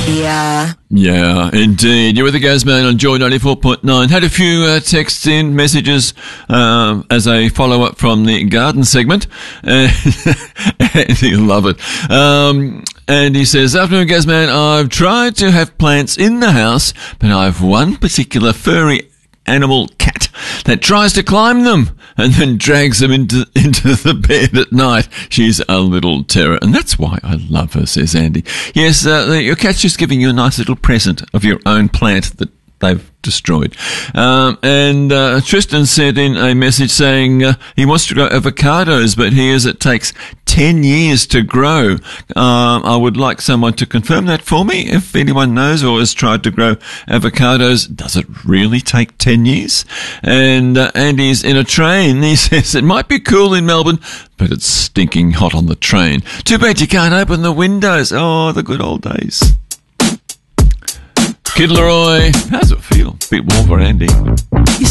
Yeah. Yeah, indeed. You're with the Gazman on Joy 94.9. Had a few texts in, messages, as a follow-up from the garden segment. And you'll love it. And he says, afternoon, Gazman, I've tried to have plants in the house, but I've one particular furry animal cat that tries to climb them and then drags them into the bed at night. She's a little terror, and that's why I love her, says Andy. Yes, your cat's just giving you a nice little present of your own plant that they've destroyed. And Tristan sent in a message saying he wants to grow avocados, but hears it takes 10 years to grow. I would like someone to confirm that for me. If anyone knows or has tried to grow avocados, does it really take 10 years? And Andy's in a train. He says it might be cool in Melbourne, but it's stinking hot on the train. Too bad you can't open the windows. Oh, the good old days. Kid Leroy, how's it feel? Bit warm for Andy. You